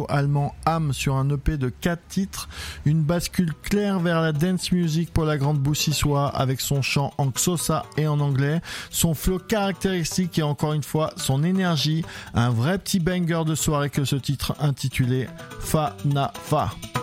duo allemand Am sur un EP de 4 titres, une bascule claire vers la dance music pour la grande Boussissois avec son chant en xhosa et en anglais, son flow caractéristique et encore une fois son énergie, un vrai petit banger de soirée que ce titre intitulé Fa Na Fa.